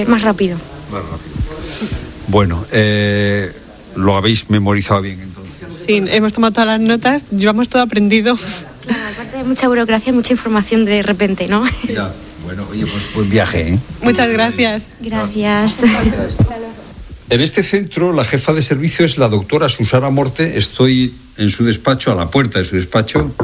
más rápido. Más rápido. Bueno, lo habéis memorizado bien entonces. Sí, hemos tomado todas las notas, llevamos todo aprendido. Claro, aparte de mucha burocracia, mucha información de repente, ¿no? Ya. Bueno, oye, pues buen viaje, ¿eh? Muchas gracias. Gracias. En este centro, la jefa de servicio es la doctora Susana Morte. Estoy en su despacho, a la puerta de su despacho.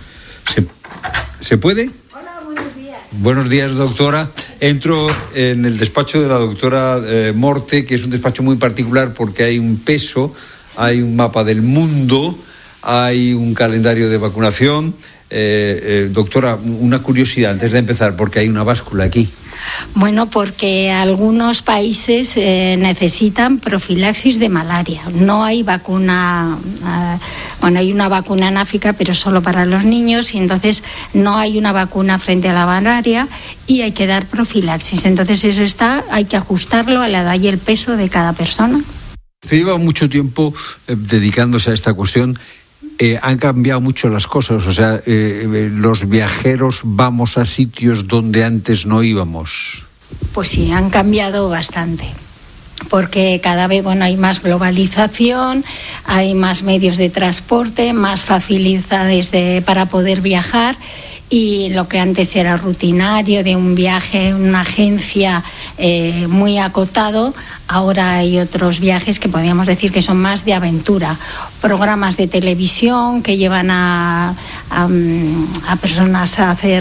¿Se puede? Hola, buenos días. Buenos días, doctora. Entro en el despacho de la doctora Morte, que es un despacho muy particular porque hay un peso, hay un mapa del mundo, hay un calendario de vacunación. Doctora, una curiosidad antes de empezar, porque hay una báscula aquí. Bueno, porque algunos países necesitan profilaxis de malaria. No hay vacuna, hay una vacuna en África, pero solo para los niños, y entonces no hay una vacuna frente a la malaria y hay que dar profilaxis. Entonces hay que ajustarlo a la edad y el peso de cada persona. Usted lleva mucho tiempo dedicándose a esta cuestión. Han cambiado mucho las cosas, o sea, los viajeros vamos a sitios donde antes no íbamos. Pues sí, han cambiado bastante, porque cada vez hay más globalización, hay más medios de transporte, más facilidades para poder viajar, y lo que antes era rutinario de un viaje en una agencia muy acotado, ahora hay otros viajes que podríamos decir que son más de aventura, programas de televisión que llevan a personas a hacer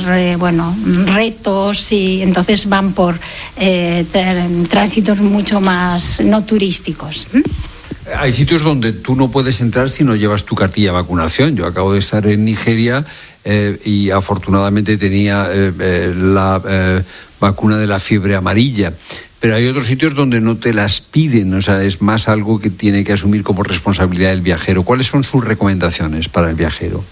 retos, y entonces van por tránsitos mucho más no turísticos. Hay sitios donde tú no puedes entrar si no llevas tu cartilla de vacunación. Yo acabo de estar en Nigeria y afortunadamente tenía la vacuna de la fiebre amarilla. Pero hay otros sitios donde no te las piden, o sea, es más algo que tiene que asumir como responsabilidad el viajero. ¿Cuáles son sus recomendaciones para el viajero?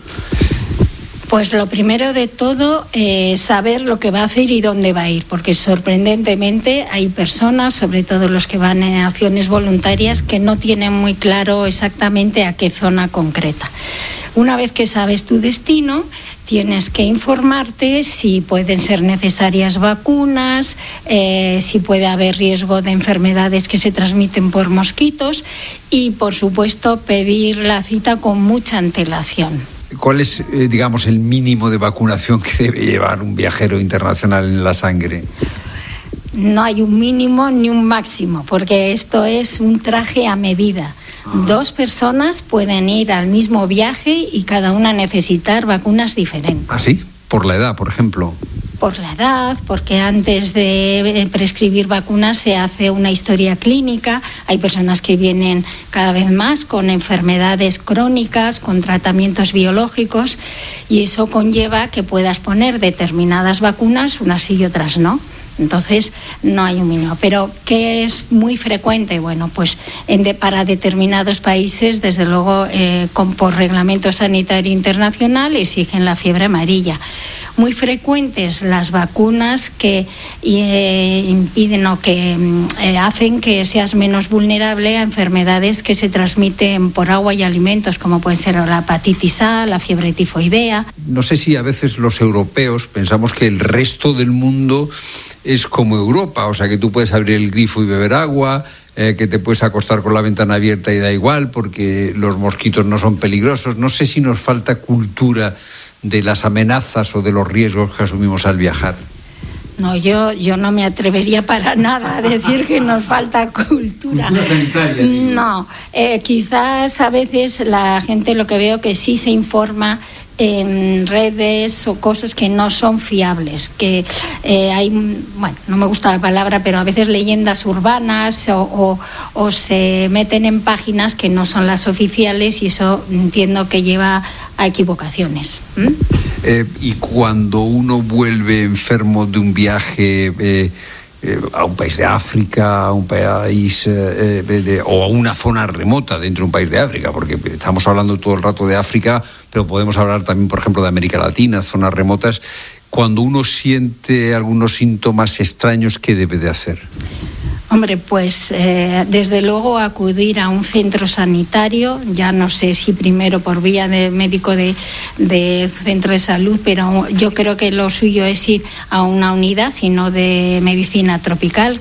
Pues lo primero de todo, saber lo que va a hacer y dónde va a ir, porque sorprendentemente hay personas, sobre todo los que van en acciones voluntarias, que no tienen muy claro exactamente a qué zona concreta. Una vez que sabes tu destino, tienes que informarte si pueden ser necesarias vacunas, si puede haber riesgo de enfermedades que se transmiten por mosquitos, y, por supuesto, pedir la cita con mucha antelación. ¿Cuál es, el mínimo de vacunación que debe llevar un viajero internacional en la sangre? No hay un mínimo ni un máximo, porque esto es un traje a medida. Dos personas pueden ir al mismo viaje y cada una necesitar vacunas diferentes. ¿Ah, sí? ¿Por la edad, por ejemplo? Por la edad, porque antes de prescribir vacunas se hace una historia clínica. Hay personas que vienen cada vez más con enfermedades crónicas, con tratamientos biológicos, y eso conlleva que puedas poner determinadas vacunas, unas sí y otras no. Entonces no hay un mínimo. Pero ¿qué es muy frecuente? Bueno, pues para determinados países, desde luego, por reglamento sanitario internacional, exigen la fiebre amarilla. Muy frecuentes las vacunas que impiden o que hacen que seas menos vulnerable a enfermedades que se transmiten por agua y alimentos, como puede ser la hepatitis A, la fiebre tifoidea. No sé si a veces los europeos pensamos que el resto del mundo es como Europa, o sea, que tú puedes abrir el grifo y beber agua, que te puedes acostar con la ventana abierta y da igual porque los mosquitos no son peligrosos. No sé si nos falta cultura de las amenazas o de los riesgos que asumimos al viajar. No, yo no me atrevería para nada a decir que nos falta cultura. Cultura sanitaria. No, quizás a veces la gente, lo que veo que sí se informa en redes o cosas que no son fiables, que hay, no me gusta la palabra, pero a veces leyendas urbanas o se meten en páginas que no son las oficiales, y eso entiendo que lleva a equivocaciones. Y cuando uno vuelve enfermo de un viaje a un país de África, a un país o a una zona remota dentro de un país de África, porque estamos hablando todo el rato de África, pero podemos hablar también, por ejemplo, de América Latina, zonas remotas. Cuando uno siente algunos síntomas extraños, ¿qué debe de hacer? Hombre, pues desde luego acudir a un centro sanitario, ya no sé si primero por vía de médico de centro de salud, pero yo creo que lo suyo es ir a una unidad, sino de medicina tropical,